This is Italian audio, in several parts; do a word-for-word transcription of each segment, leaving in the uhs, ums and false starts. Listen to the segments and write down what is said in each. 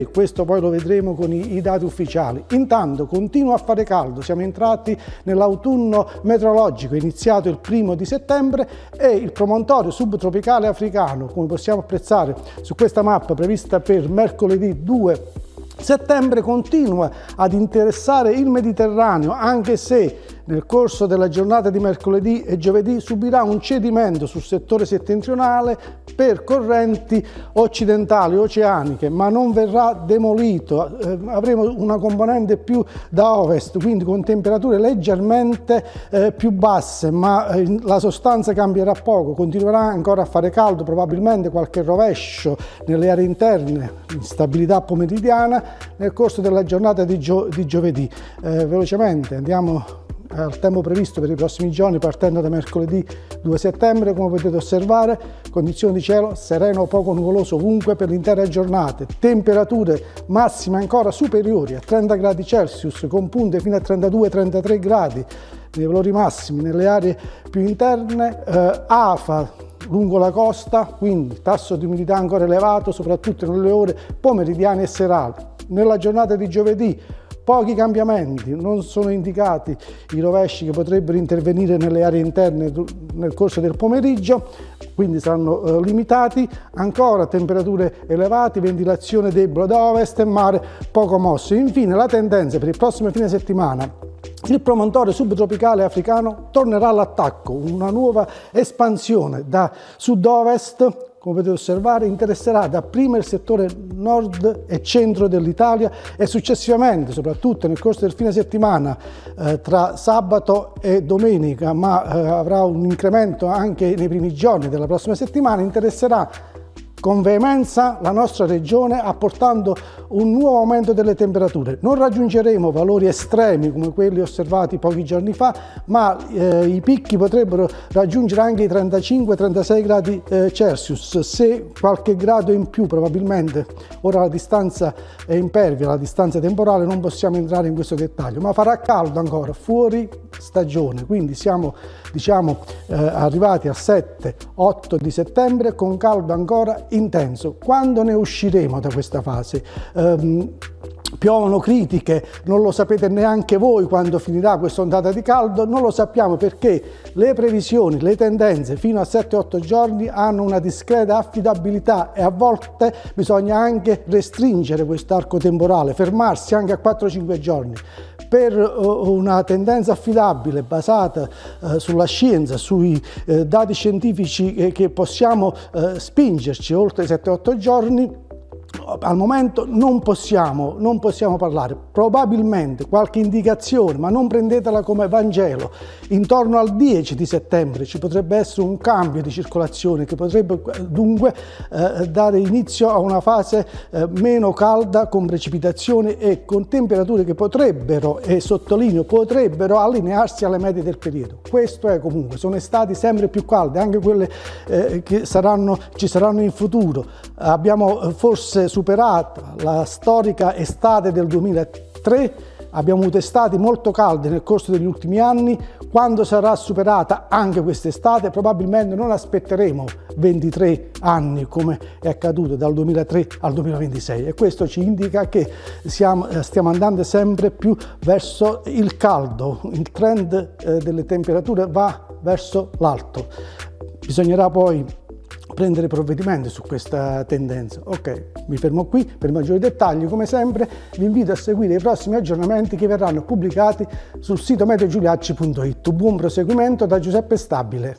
E questo poi lo vedremo con i, i dati ufficiali. Intanto continua a fare caldo, siamo entrati nell'autunno meteorologico, è iniziato il primo di settembre e il promontorio subtropicale africano, come possiamo apprezzare su questa mappa prevista per mercoledì due settembre, continua ad interessare il Mediterraneo, anche se nel corso della giornata di mercoledì e giovedì subirà un cedimento sul settore settentrionale per correnti occidentali oceaniche, ma non verrà demolito. Eh, avremo una componente più da ovest, quindi con temperature leggermente eh, più basse, ma eh, la sostanza cambierà poco, continuerà ancora a fare caldo, probabilmente qualche rovescio nelle aree interne, instabilità pomeridiana nel corso della giornata di, gio di giovedì. Eh, velocemente andiamo al tempo previsto per i prossimi giorni, partendo da mercoledì due settembre. Come potete osservare, condizioni di cielo sereno o poco nuvoloso ovunque per l'intera giornata, temperature massime ancora superiori a trenta gradi Celsius, con punte fino a trentadue trentatré gradi nei valori massimi nelle aree più interne, eh, afa lungo la costa, quindi tasso di umidità ancora elevato, soprattutto nelle ore pomeridiane e serali. Nella giornata di giovedì pochi cambiamenti, non sono indicati i rovesci che potrebbero intervenire nelle aree interne nel corso del pomeriggio, quindi saranno eh, limitati. Ancora temperature elevate, ventilazione debole da ovest e mare poco mosso. Infine la tendenza per il prossimo fine settimana: il promontorio subtropicale africano tornerà all'attacco, una nuova espansione da sud-ovest. Come potete osservare, interesserà dapprima il settore nord e centro dell'Italia e successivamente, soprattutto nel corso del fine settimana, eh, tra sabato e domenica, ma eh, avrà un incremento anche nei primi giorni della prossima settimana, interesserà con veemenza la nostra regione, apportando un nuovo aumento delle temperature. Non raggiungeremo valori estremi come quelli osservati pochi giorni fa, ma eh, i picchi potrebbero raggiungere anche i trentacinque trentasei gradi eh, Celsius, se qualche grado in più probabilmente. Ora la distanza è impervia, la distanza temporale, non possiamo entrare in questo dettaglio, ma farà caldo ancora, fuori stagione, quindi siamo diciamo eh, arrivati al sette otto di settembre con caldo ancora intenso. Quando ne usciremo da questa fase? Um, Piovono critiche, non lo sapete neanche voi quando finirà questa ondata di caldo, non lo sappiamo perché le previsioni, le tendenze fino a sette otto giorni hanno una discreta affidabilità e a volte bisogna anche restringere quest'arco temporale, fermarsi anche a quattro cinque giorni. Per una tendenza affidabile basata eh, sulla scienza, sui eh, dati scientifici eh, che possiamo eh, spingerci oltre i sette otto giorni, al momento non possiamo, non possiamo parlare. Probabilmente qualche indicazione, ma non prendetela come Vangelo, intorno al dieci di settembre ci potrebbe essere un cambio di circolazione che potrebbe dunque eh, dare inizio a una fase eh, meno calda, con precipitazioni e con temperature che potrebbero, e sottolineo potrebbero, allinearsi alle medie del periodo. Questo è comunque, sono estati sempre più calde, anche quelle eh, che saranno, ci saranno in futuro. Abbiamo forse superata la storica estate del duemilatré, abbiamo avuto estati molto calde nel corso degli ultimi anni. Quando sarà superata anche quest'estate, probabilmente non aspetteremo ventitré anni come è accaduto dal duemilatré al duemilaventisei, e questo ci indica che siamo, stiamo andando sempre più verso il caldo, il trend eh, delle temperature va verso l'alto. Bisognerà poi prendere provvedimenti su questa tendenza. Ok, mi fermo qui. Per maggiori dettagli, come sempre, vi invito a seguire i prossimi aggiornamenti che verranno pubblicati sul sito meteo giuliacci punto it. Buon proseguimento da Giuseppe Stabile.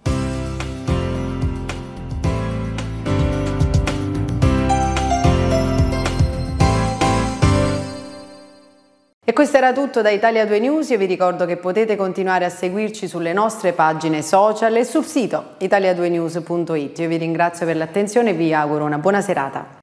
E questo era tutto da Italia due News. Io vi ricordo che potete continuare a seguirci sulle nostre pagine social e sul sito italia due news punto it. Io vi ringrazio per l'attenzione e vi auguro una buona serata.